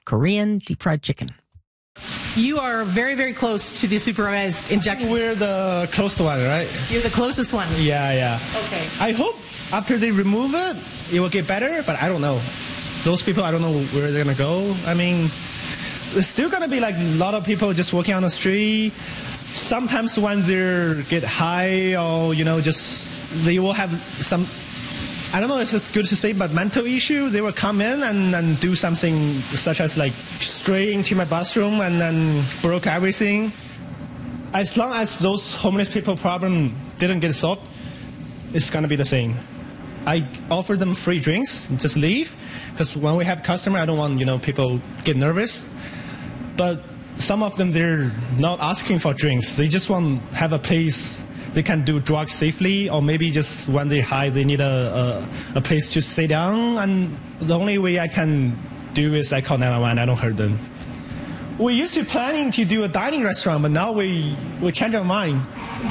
Korean, deep fried chicken. You are very, very close to the supervised injection. We're the closest one, right? You're the closest one. Yeah. Okay. I hope after they remove it, it will get better, but I don't know. Those people, I don't know where they're going to go. I mean, there's still going to be like a lot of people just walking on the street. Sometimes when they get high or, just they will have some, I don't know if it's good to say, but mental issue. They will come in and do something such as like stray into my bathroom and then broke everything. As long as those homeless people problem didn't get solved, it's going to be the same. I offer them free drinks, just leave, because when we have customer, I don't want, people get nervous. But some of them, they're not asking for drinks. They just want to have a place they can do drugs safely, or maybe just when they're high, they need a place to sit down. And the only way I can do is I call 911. I don't hurt them. We used to planning to do a dining restaurant, but now we changed our mind.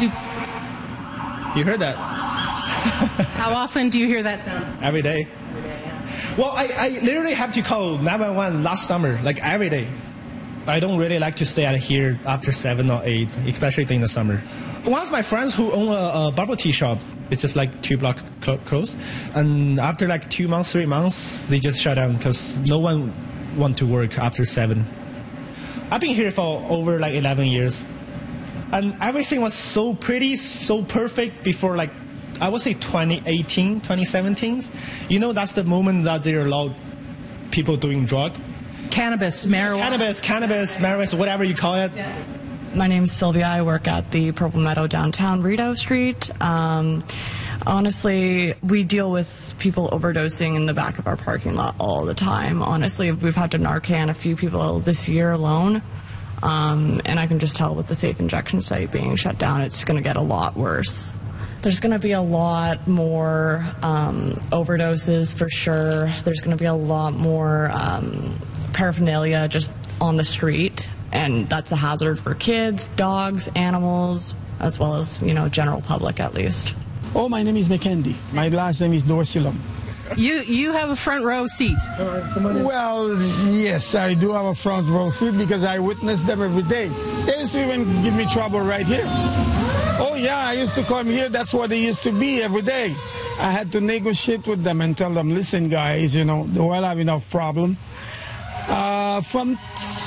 You heard that? How often do you hear that sound? Every day. Well, I literally have to call 911 last summer, like every day. I don't really like to stay out here after 7 or 8, especially during the summer. One of my friends who own a bubble tea shop, it's just like 2 blocks close. And after like 2 months, 3 months, they just shut down because no one want to work after 7. I've been here for over like 11 years. And everything was so pretty, so perfect before like, I would say 2018, 2017. That's the moment that they allowed people doing drug. Cannabis, marijuana. Cannabis, marijuana, whatever you call it. Yeah. My name's Sylvia. I work at the Purple Meadow downtown, Rideau Street. Honestly, we deal with people overdosing in the back of our parking lot all the time. Honestly, we've had to Narcan a few people this year alone. And I can just tell with the safe injection site being shut down, it's going to get a lot worse. There's going to be a lot more overdoses for sure. There's going to be a lot more paraphernalia just on the street, and that's a hazard for kids, dogs, animals, as well as, general public at least. Oh, my name is McKendy. My last name is Dorsilum. You have a front row seat. Well, yes, I do have a front row seat because I witness them every day. They used to even give me trouble right here. Oh, yeah, I used to come here. That's what they used to be every day. I had to negotiate with them and tell them, listen, guys, they will have enough problem. From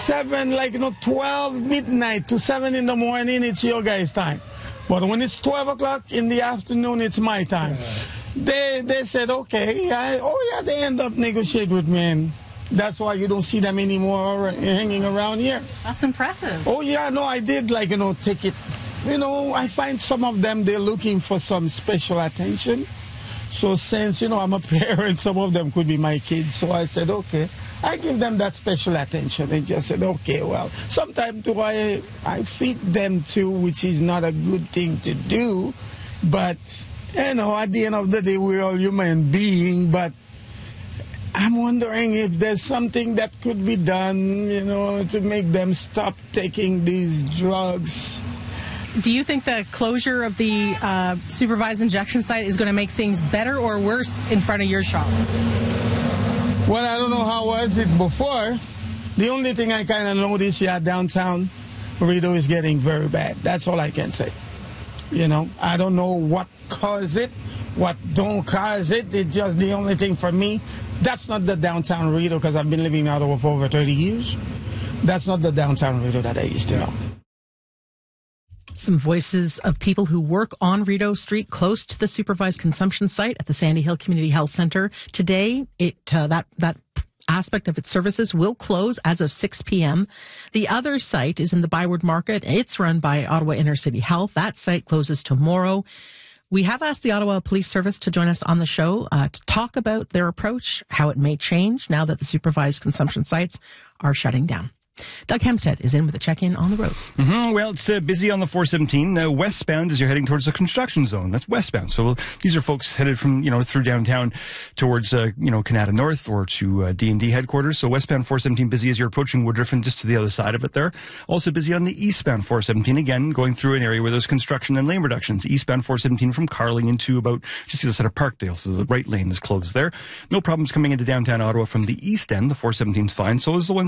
12 midnight to 7 in the morning, it's your guys' time. But when it's 12 o'clock in the afternoon, it's my time. They said, okay. They end up negotiating with me. And that's why you don't see them anymore hanging around here. That's impressive. Oh, yeah, no, I did, take it. I find some of them, they're looking for some special attention. So since, I'm a parent, some of them could be my kids. So I said, okay. I give them that special attention and just said, okay, well, sometimes too, I feed them too, which is not a good thing to do. But, at the end of the day, we're all human beings. But I'm wondering if there's something that could be done, to make them stop taking these drugs. Do you think the closure of the supervised injection site is going to make things better or worse in front of your shop? Well, I don't know how was it before. The only thing I kind of noticed here downtown, Rideau is getting very bad. That's all I can say. I don't know what caused it, what don't cause it. It's just the only thing for me. That's not the downtown Rideau because I've been living out for over 30 years. That's not the downtown Rideau that I used to know. Some voices of people who work on Rideau Street close to the supervised consumption site at the Sandy Hill Community Health Center. Today, that aspect of its services will close as of 6 p.m. The other site is in the Byward Market. It's run by Ottawa Inner City Health. That site closes tomorrow. We have asked the Ottawa Police Service to join us on the show to talk about their approach, how it may change now that the supervised consumption sites are shutting down. Doug Hempstead is in with a check-in on the roads. Well, it's busy on the 417 westbound as you're heading towards the construction zone. That's westbound. So these are folks headed from, through downtown towards, Canada North or to D&D headquarters. So westbound 417 busy as you're approaching Woodruff and just to the other side of it there. Also busy on the eastbound 417, again, going through an area where there's construction and lane reductions. Eastbound 417 from Carling into about just the other side of Parkdale. So the right lane is closed there. No problems coming into downtown Ottawa from the east end. The 417's fine. So is the one